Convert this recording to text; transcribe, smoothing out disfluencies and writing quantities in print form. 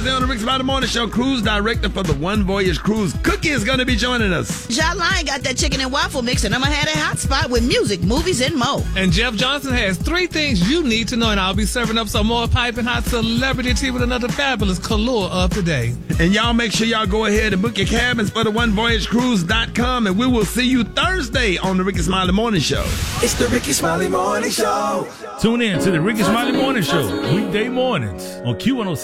Thursday on the Rick Smiley Morning Show, cruise director for the One Voyage Cruise, Cookie, is going to be joining us. John Lyon got that chicken and waffle mix, and I'm going to have a hot spot with music, movies, and more. And Jeff Johnson has 3 things you need to know, and I'll be serving up some more piping hot celebrity tea with another fabulous color of the day. And y'all make sure y'all go ahead and book your cabins for the OneVoyageCruise.com, and we will see you Thursday on the Ricky Smiley Morning Show. It's the Ricky Smiley Morning Show. Tune in to the Ricky Smiley Morning Show, weekday mornings on Q106.